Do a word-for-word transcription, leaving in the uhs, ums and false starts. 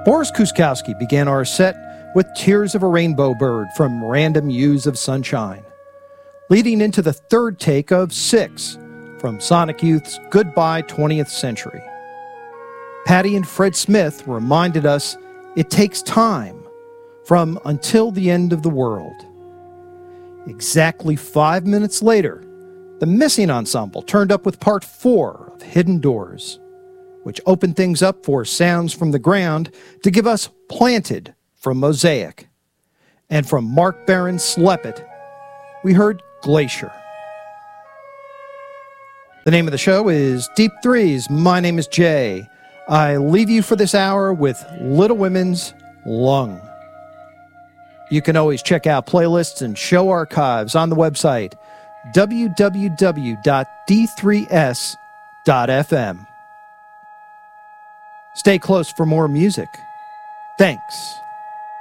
Boris Kuskowski began our set with Tears of a Rainbow Bird from Random Hues of Sunshine, leading into the third take of Six from Sonic Youth's Goodbye twentieth Century. Patti and Fred Smith reminded us it takes time from Until the End of the World. Exactly five minutes later, the Missing Ensemble turned up with part four of Hidden Doors, which opened things up for Sounds from the Ground to give us Planted from Mosaic. And from Mark Barron's Slepit, we heard Glacier. The name of the show is Deep Threes. My name is Jay. I leave you for this hour with Little Women's Lung. You can always check out playlists and show archives on the website w w w dot d three s dot f m. Stay close for more music. Thanks.